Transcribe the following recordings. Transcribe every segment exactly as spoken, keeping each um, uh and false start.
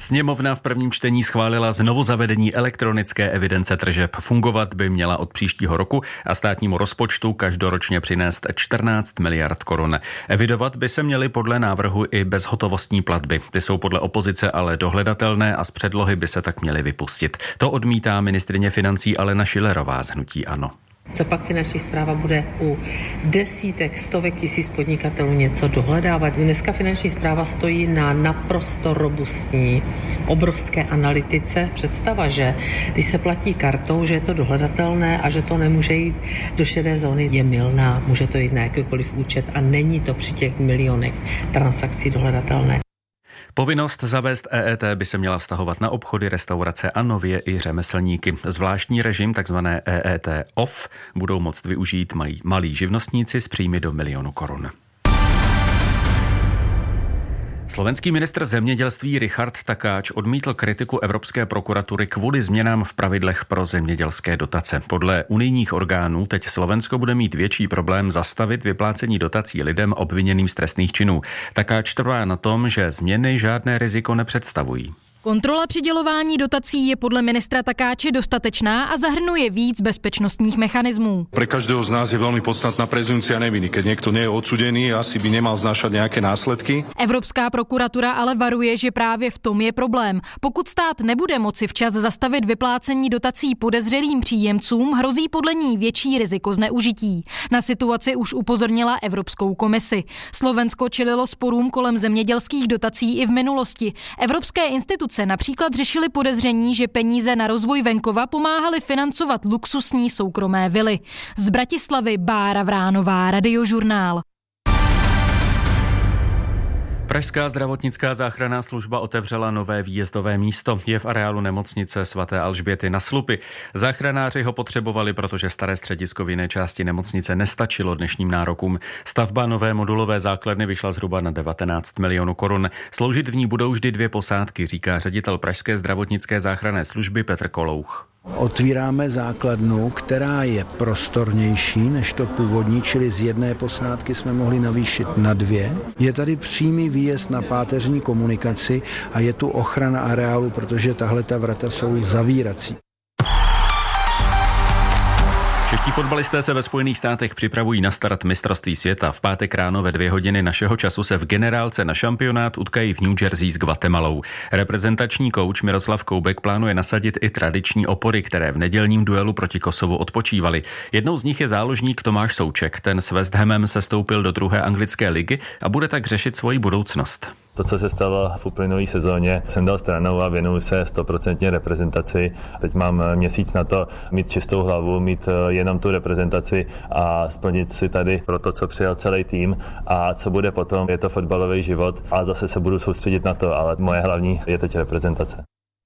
Sněmovna v prvním čtení schválila znovu zavedení elektronické evidence tržeb. Fungovat by měla od příštího roku a státnímu rozpočtu každoročně přinést čtrnáct miliard korun. Evidovat by se měly podle návrhu i bezhotovostní platby. Ty jsou podle opozice ale dohledatelné a z předlohy by se tak měly vypustit. To odmítá ministryně financí Alena Schillerová z hnutí ANO. Co pak finanční správa bude u desítek, stovek tisíc podnikatelů něco dohledávat? Dneska finanční správa stojí na naprosto robustní, obrovské analytice. Představa, že když se platí kartou, že je to dohledatelné a že to nemůže jít do šedé zóny, je mylná. Může to jít na jakýkoliv účet a není to při těch milionech transakcí dohledatelné. Povinnost zavést E E T by se měla vztahovat na obchody, restaurace a nově i řemeslníky. Zvláštní režim, takzvané E E T off, budou moct využít mají malí živnostníci s příjmy do milionu korun. Slovenský ministr zemědělství Richard Takáč odmítl kritiku Evropské prokuratury kvůli změnám v pravidlech pro zemědělské dotace. Podle unijních orgánů teď Slovensko bude mít větší problém zastavit vyplácení dotací lidem obviněným z trestných činů. Takáč trvá na tom, že změny žádné riziko nepředstavují. Kontrola přidělování dotací je podle ministra Takáče dostatečná a zahrnuje víc bezpečnostních mechanismů. Pre každého z nás je veľmi podstatná prezumcia neviny. Keď niekto nie je odsúdený, asi by nemal znášať nejaké následky. Evropská prokuratura ale varuje, že právě v tom je problém. Pokud stát nebude moci včas zastavit vyplácení dotací podezřelým příjemcům, hrozí podle ní větší riziko zneužití. Na situaci už upozornila Evropskou komisi. Slovensko čelilo sporům kolem zemědělských dotací i v minulosti. Evropské instituce například řešili podezření, že peníze na rozvoj venkova pomáhaly financovat luxusní soukromé vily. Z Bratislavy Bára Vránová, Radiožurnál. Pražská zdravotnická záchranná služba otevřela nové výjezdové místo. Je v areálu nemocnice svaté Alžběty na Slupi. Záchranáři ho potřebovali, protože staré středisko v jiné části nemocnice nestačilo dnešním nárokům. Stavba nové modulové základny vyšla zhruba na devatenáct milionů korun. Sloužit v ní budou vždy dvě posádky, říká ředitel Pražské zdravotnické záchranné služby Petr Kolouch. Otvíráme základnu, která je prostornější než to původní, čili z jedné posádky jsme mohli navýšit na dvě. Je tady přímý výjezd na páteřní komunikaci a je tu ochrana areálu, protože tahle ta vrata jsou zavírací. Čeští fotbalisté se ve Spojených státech připravují na start mistrovství světa. V pátek ráno ve dvě hodiny našeho času se v generálce na šampionát utkají v New Jersey s Guatemalou. Reprezentační kouč Miroslav Koubek plánuje nasadit i tradiční opory, které v nedělním duelu proti Kosovu odpočívaly. Jednou z nich je záložník Tomáš Souček. Ten s West Hamem sestoupil do druhé anglické ligy a bude tak řešit svoji budoucnost. To, co se stalo v uplynulé sezóně, jsem dal stranou a věnuju se stoprocentně reprezentaci. Teď mám měsíc na to mít čistou hlavu, mít jenom tu reprezentaci a splnit si tady pro to, co přijal celý tým a co bude potom. Je to fotbalový život a zase se budu soustředit na to, ale moje hlavní je teď reprezentace.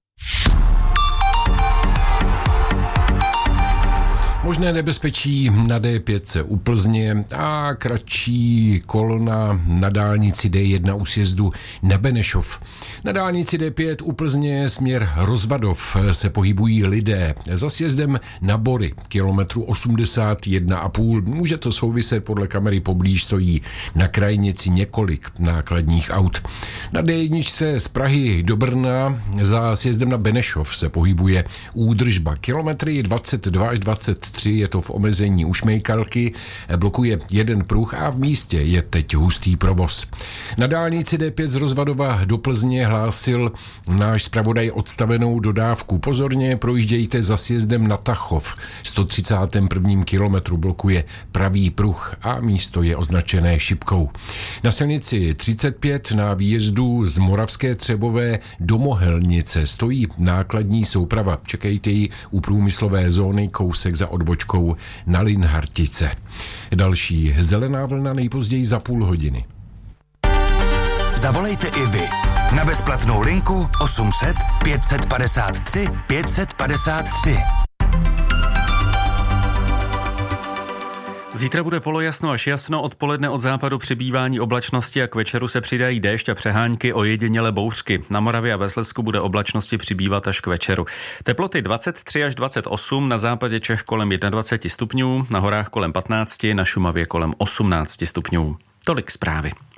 Možné nebezpečí na D pět u Plzně a kratší kolona na dálnici D jedna u sjezdu na Benešov. Na dálnici D pět u Plzně směr Rozvadov se pohybují lidé. Za sjezdem na Bory, kilometru osmdesát jedna a půl. Může to souviset, podle kamery poblíž stojí na krajnici několik nákladních aut. Na D jedna z Prahy do Brna za sjezdem na Benešov se pohybuje údržba. Kilometry dvacet dva až dvacet tři je to v omezení u Šmejkalky, blokuje jeden pruh a v místě je teď hustý provoz. Na dálnici D pět z Rozvadova do Plzně hlásil náš zpravodaj odstavenou dodávku. Pozorně projíždějte za sjezdem na Tachov. sto třicátém prvním kilometru blokuje pravý pruh a místo je označené šipkou. Na silnici třicet pět na výjezdu z Moravské Třebové do Mohelnice stojí nákladní souprava. Čekejte ji u průmyslové zóny kousek za odbočkou na Linhartice. Další zelená vlna nejpozději za půl hodiny. Zavolejte i vy na bezplatnou linku osm set pět padesát tři pět padesát tři. Zítra bude polojasno až jasno, odpoledne od západu přibývání oblačnosti a k večeru se přidají déšť a přehánky, ojedinělé bouřky. Na Moravě a ve Slezsku bude oblačnosti přibývat až k večeru. Teploty dvacet tři až dvacet osm, na západě Čech kolem dvacet jedna stupňů, na horách kolem patnáct, na Šumavě kolem osmnáct stupňů. Tolik zprávy.